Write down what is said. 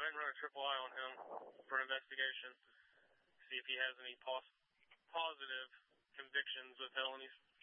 ahead and run a triple I on him for an investigation. See if he has any positive convictions of felonies.